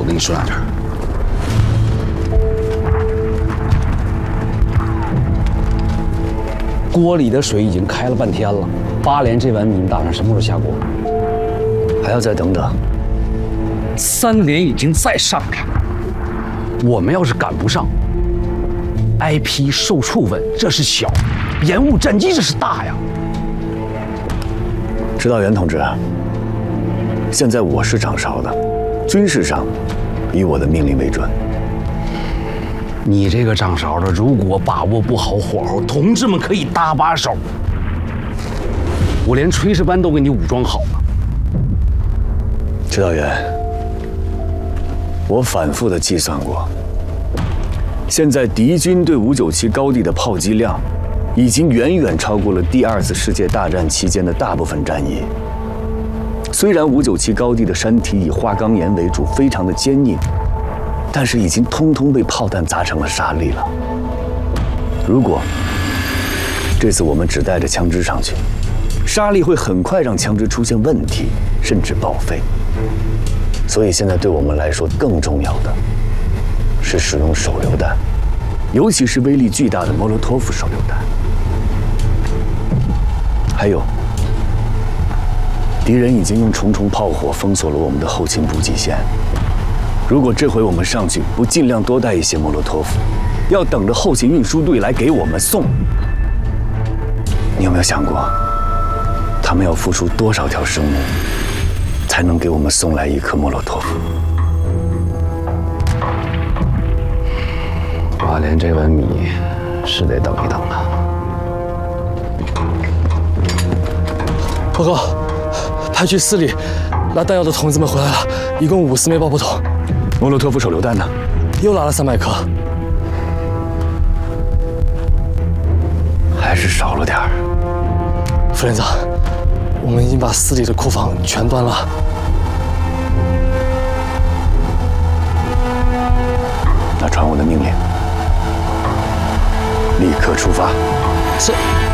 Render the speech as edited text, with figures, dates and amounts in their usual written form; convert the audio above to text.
跟你说两句。锅里的水已经开了半天了，8连这碗米你打算什么时候下锅？ 还要再等等。 3连已经在上面，我们要是赶不上 ，IP 受触稳这是小，延误战机这是大呀。 指导员同志，现在我是掌勺的，军事上以我的命令为准。 你这个掌勺的，如果把握不好火候，同志们可以搭把手。我连炊事班都给你武装好了。 指导员，我反复的计算过，现在敌军对597高地的炮击量，已经远远超过了第2次世界大战期间的大部分战役。虽然597高地的山体以花岗岩为主，非常的坚硬。但是已经通通被炮弹砸成了沙砾了。如果这次我们只带着枪支上去，沙砾会很快让枪支出现问题，甚至报废。所以现在对我们来说更重要的是使用手榴弹，尤其是威力巨大的莫洛托夫手榴弹。还有，敌人已经用重重炮火封锁了我们的后勤补给线。如果这回我们上去不尽量多带一些莫洛托夫，要等着后勤运输队来给我们送，你有没有想过，他们要付出多少条生命，才能给我们送来1颗莫洛托夫 8连这碗米是得等一等啊。 报告，派去4里拿弹药的同志们回来了，一共50枚爆破筒。 莫洛托夫手榴弹呢？ 又拿了300颗， 还是少了点儿。 副连长，我们已经把4里的库房全端了。 那传我的命令，立刻出发。 是。